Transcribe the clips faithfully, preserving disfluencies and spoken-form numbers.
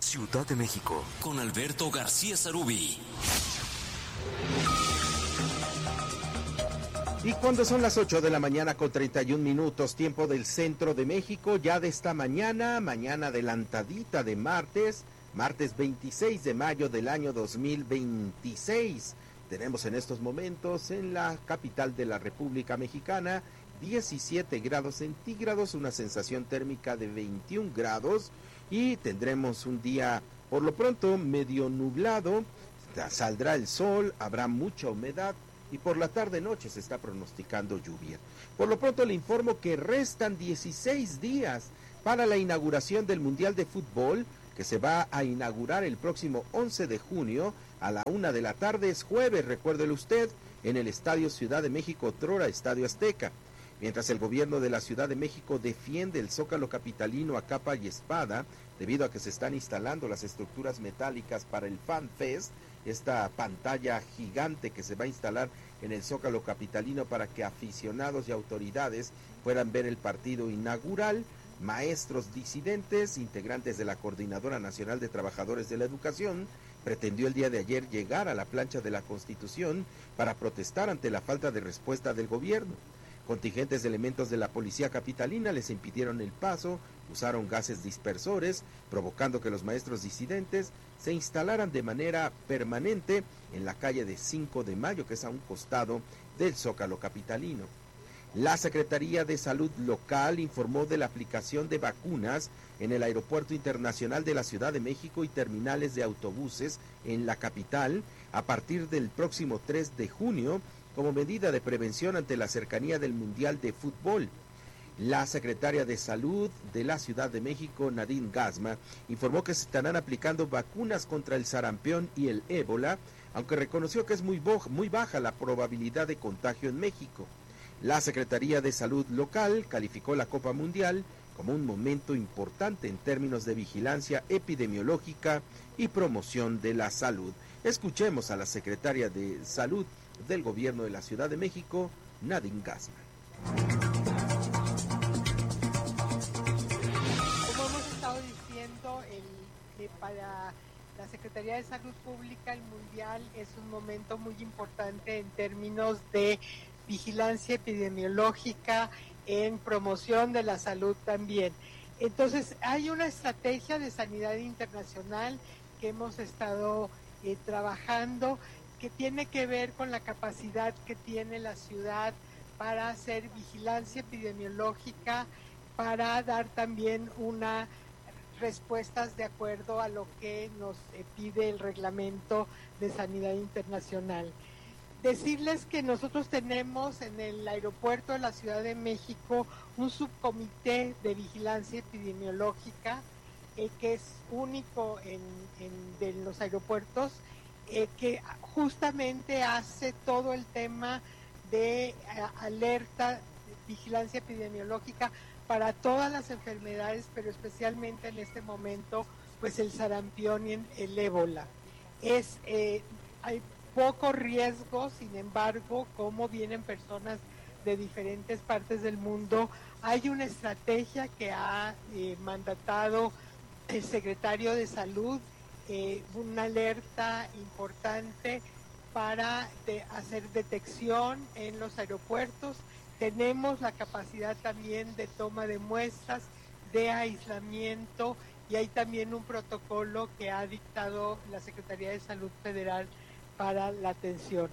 Ciudad de México, con Alberto García Sarubí. Y cuando son las ocho de la mañana con treinta y un minutos, tiempo del centro de México, ya de esta mañana, mañana adelantadita de martes, martes veintiséis de mayo del año dos mil veintiséis. Tenemos en estos momentos en la capital de la República Mexicana diecisiete grados centígrados, una sensación térmica de veintiún grados y tendremos un día por lo pronto medio nublado, saldrá el sol, habrá mucha humedad y por la tarde-noche se está pronosticando lluvia. Por lo pronto le informo que restan dieciséis días para la inauguración del Mundial de Fútbol, que se va a inaugurar el próximo once de junio a la una de la tarde, es jueves, recuérdelo usted, en el Estadio Ciudad de México, otrora Estadio Azteca. Mientras el gobierno de la Ciudad de México defiende el Zócalo capitalino a capa y espada, debido a que se están instalando las estructuras metálicas para el Fan Fest, esta pantalla gigante que se va a instalar en el Zócalo capitalino para que aficionados y autoridades puedan ver el partido inaugural. Maestros disidentes, integrantes de la Coordinadora Nacional de Trabajadores de la Educación, pretendió el día de ayer llegar a la plancha de la Constitución para protestar ante la falta de respuesta del gobierno. Contingentes de elementos de la policía capitalina les impidieron el paso, usaron gases dispersores, provocando que los maestros disidentes se instalaran de manera permanente en la calle de cinco de mayo, que es a un costado del Zócalo capitalino. La Secretaría de Salud local informó de la aplicación de vacunas en el Aeropuerto Internacional de la Ciudad de México y terminales de autobuses en la capital a partir del próximo tres de junio, como medida de prevención ante la cercanía del Mundial de Fútbol. La secretaria de Salud de la Ciudad de México, Nadine Gasma, informó que se estarán aplicando vacunas contra el sarampión y el ébola, aunque reconoció que es muy, muy baja la probabilidad de contagio en México. La Secretaría de Salud local calificó la Copa Mundial como un momento importante en términos de vigilancia epidemiológica y promoción de la salud. Escuchemos a la secretaria de Salud del Gobierno de la Ciudad de México, Nadine Gasma. Como hemos estado diciendo, el, eh, para la Secretaría de Salud Pública el Mundial es un momento muy importante en términos de vigilancia epidemiológica, en promoción de la salud también. Entonces, hay una estrategia de sanidad internacional que hemos estado eh, trabajando, que tiene que ver con la capacidad que tiene la ciudad para hacer vigilancia epidemiológica, para dar también una respuestas de acuerdo a lo que nos eh, pide el reglamento de sanidad internacional. Decirles que nosotros tenemos en el aeropuerto de la Ciudad de México un subcomité de vigilancia epidemiológica eh, que es único en, en de los aeropuertos, eh, que justamente hace todo el tema de eh, alerta, vigilancia epidemiológica para todas las enfermedades, pero especialmente en este momento, pues el sarampión y el ébola. Es, eh, hay poco riesgo, sin embargo, como vienen personas de diferentes partes del mundo, hay una estrategia que ha eh, mandatado el secretario de Salud, eh, una alerta importante para de hacer detección en los aeropuertos. Tenemos la capacidad también de toma de muestras, de aislamiento, y hay también un protocolo que ha dictado la Secretaría de Salud Federal para la atención.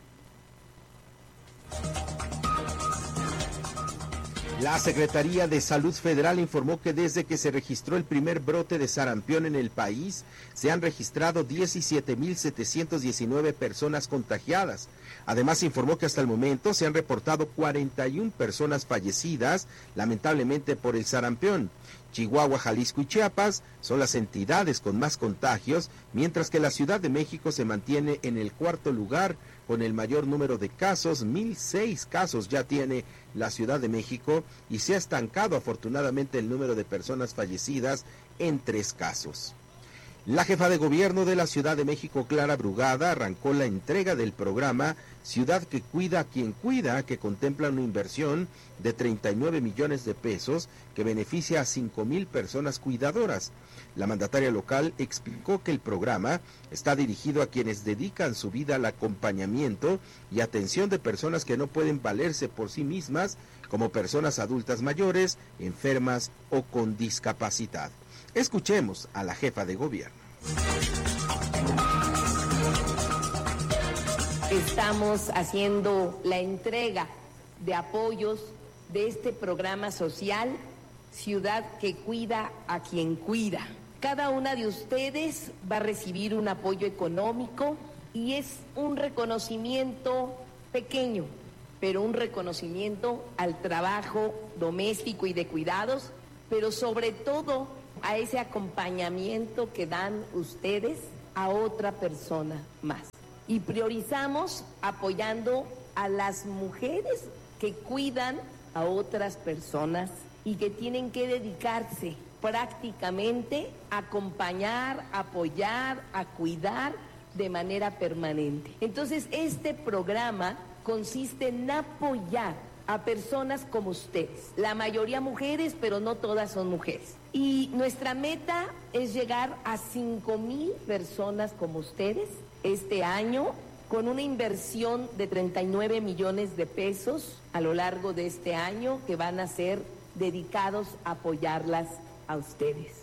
La Secretaría de Salud Federal informó que desde que se registró el primer brote de sarampión en el país, se han registrado diecisiete mil setecientos diecinueve personas contagiadas. Además, informó que hasta el momento se han reportado cuarenta y una personas fallecidas, lamentablemente por el sarampión. Chihuahua, Jalisco y Chiapas son las entidades con más contagios, mientras que la Ciudad de México se mantiene en el cuarto lugar con el mayor número de casos. Mil seis casos ya tiene la Ciudad de México y se ha estancado afortunadamente el número de personas fallecidas en tres casos. La jefa de gobierno de la Ciudad de México, Clara Brugada, arrancó la entrega del programa Ciudad que Cuida a Quien Cuida, que contempla una inversión de treinta y nueve millones de pesos que beneficia a cinco mil personas cuidadoras. La mandataria local explicó que el programa está dirigido a quienes dedican su vida al acompañamiento y atención de personas que no pueden valerse por sí mismas, como personas adultas mayores, enfermas o con discapacidad. Escuchemos a la jefa de gobierno. Estamos haciendo la entrega de apoyos de este programa social, Ciudad que Cuida a Quien Cuida. Cada una de ustedes va a recibir un apoyo económico y es un reconocimiento pequeño, pero un reconocimiento al trabajo doméstico y de cuidados, pero sobre todo a ese acompañamiento que dan ustedes a otra persona más. Y priorizamos apoyando a las mujeres que cuidan a otras personas y que tienen que dedicarse prácticamente a acompañar, apoyar, a cuidar de manera permanente. Entonces, este programa consiste en apoyar a personas como ustedes, la mayoría mujeres, pero no todas son mujeres. Y nuestra meta es llegar a cinco mil personas como ustedes este año, con una inversión de treinta y nueve millones de pesos a lo largo de este año que van a ser dedicados a apoyarlas a ustedes.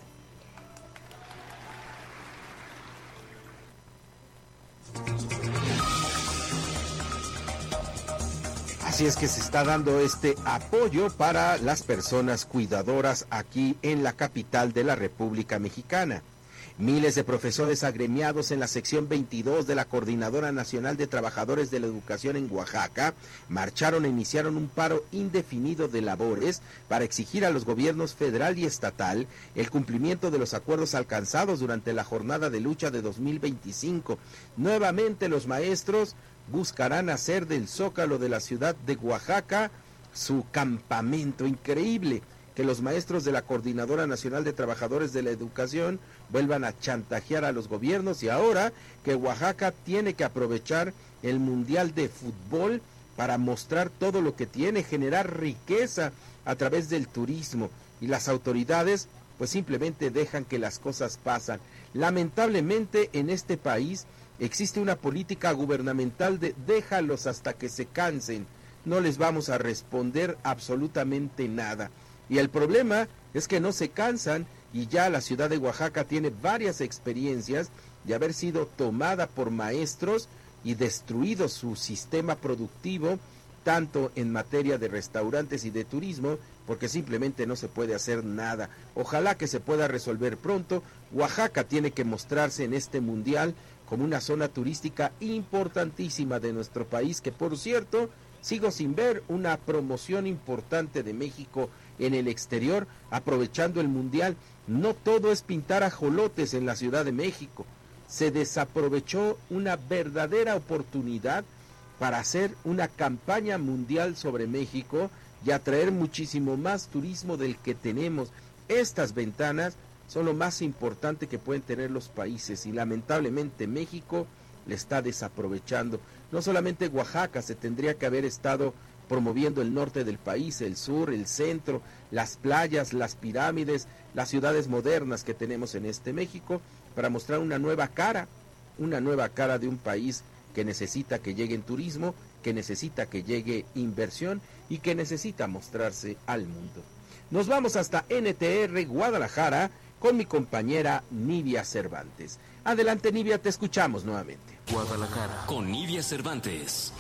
Así es que se está dando este apoyo para las personas cuidadoras aquí en la capital de la República Mexicana. Miles de profesores agremiados en la sección veintidós de la Coordinadora Nacional de Trabajadores de la Educación en Oaxaca marcharon e iniciaron un paro indefinido de labores para exigir a los gobiernos federal y estatal el cumplimiento de los acuerdos alcanzados durante la jornada de lucha de dos mil veinticinco. Nuevamente los maestros buscarán hacer del Zócalo de la ciudad de Oaxaca su campamento. Increíble que los maestros de la Coordinadora Nacional de Trabajadores de la Educación vuelvan a chantajear a los gobiernos, y ahora que Oaxaca tiene que aprovechar el Mundial de Fútbol para mostrar todo lo que tiene, generar riqueza a través del turismo, y las autoridades pues simplemente dejan que las cosas pasan. Lamentablemente en este país existe una política gubernamental de déjalos hasta que se cansen, no les vamos a responder absolutamente nada. Y el problema es que no se cansan, y ya la ciudad de Oaxaca tiene varias experiencias de haber sido tomada por maestros y destruido su sistema productivo, tanto en materia de restaurantes y de turismo, porque simplemente no se puede hacer nada. Ojalá que se pueda resolver pronto. Oaxaca tiene que mostrarse en este mundial como una zona turística importantísima de nuestro país, que por cierto, sigo sin ver una promoción importante de México en el exterior, aprovechando el mundial. No todo es pintar ajolotes en la Ciudad de México. Se desaprovechó una verdadera oportunidad para hacer una campaña mundial sobre México y atraer muchísimo más turismo del que tenemos. Estas ventanas son lo más importante que pueden tener los países, y lamentablemente México le está desaprovechando. No solamente Oaxaca, se tendría que haber estado promoviendo el norte del país, el sur, el centro, las playas, las pirámides, las ciudades modernas que tenemos en este México, para mostrar una nueva cara, una nueva cara de un país que necesita que llegue en turismo, que necesita que llegue inversión y que necesita mostrarse al mundo. Nos vamos hasta N T R Guadalajara con mi compañera Nidia Cervantes. Adelante, Nidia, te escuchamos nuevamente. Guadalajara con Nidia Cervantes.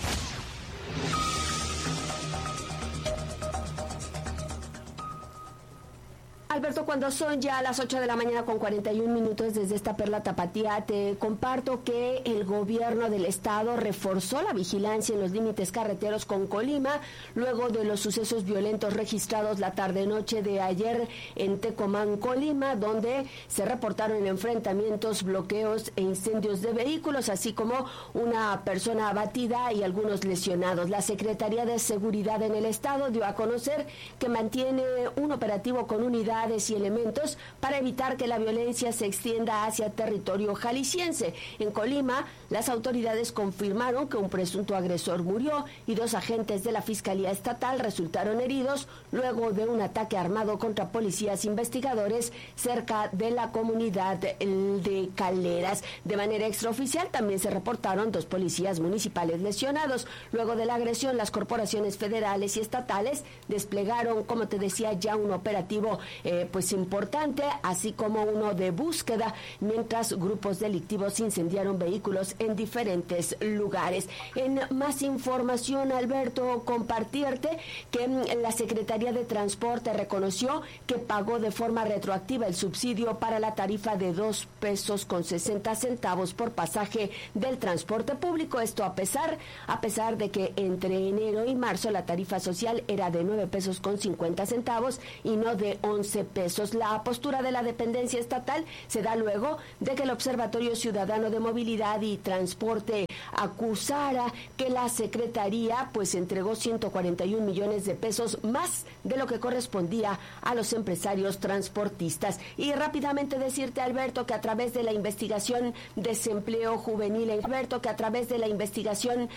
Alberto, cuando son ya las ocho de la mañana con cuarenta y un minutos desde esta Perla Tapatía, te comparto que el gobierno del estado reforzó la vigilancia en los límites carreteros con Colima luego de los sucesos violentos registrados la tarde-noche de ayer en Tecomán, Colima, donde se reportaron enfrentamientos, bloqueos e incendios de vehículos, así como una persona abatida y algunos lesionados. La Secretaría de Seguridad en el estado dio a conocer que mantiene un operativo con unidades materiales y elementos para evitar que la violencia se extienda hacia territorio jalisciense. En Colima, las autoridades confirmaron que un presunto agresor murió y dos agentes de la Fiscalía Estatal resultaron heridos luego de un ataque armado contra policías investigadores cerca de la comunidad de Caleras. De manera extraoficial, también se reportaron dos policías municipales lesionados. Luego de la agresión, las corporaciones federales y estatales desplegaron, como te decía, ya un operativo eh, pues importante, así como uno de búsqueda, mientras grupos delictivos incendiaron vehículos en diferentes lugares. En más información, Alberto, compartirte que la Secretaría de Transporte reconoció que pagó de forma retroactiva el subsidio para la tarifa de dos pesos con sesenta centavos por pasaje del transporte público. Esto a pesar, a pesar de que entre enero y marzo la tarifa social era de nueve pesos con cincuenta centavos y no de once pesos. La postura de la dependencia estatal se da luego de que el Observatorio Ciudadano de Movilidad y Transporte acusara que la Secretaría pues entregó ciento cuarenta y un millones de pesos más de lo que correspondía a los empresarios transportistas. Y rápidamente decirte, Alberto, que a través de la investigación desempleo juvenil, Alberto, que a través de la investigación